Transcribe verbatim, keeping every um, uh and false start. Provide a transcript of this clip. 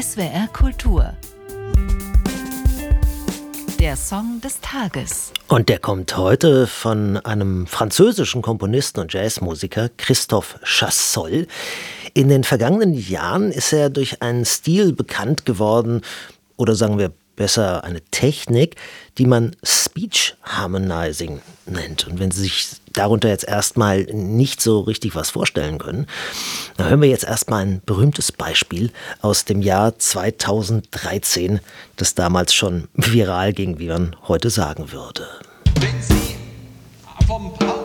S W R Kultur. Der Song des Tages. Und der kommt heute von einem französischen Komponisten und Jazzmusiker, Christophe Chassol. In den vergangenen Jahren ist er durch einen Stil bekannt geworden, oder sagen wir besser eine Technik, die man Speech Harmonizing nennt. Und wenn Sie sich darunter jetzt erstmal nicht so richtig was vorstellen können, dann hören wir jetzt erstmal ein berühmtes Beispiel aus dem Jahr zweitausenddreizehn, das damals schon viral ging, wie man heute sagen würde. Wenn Sie vom Paar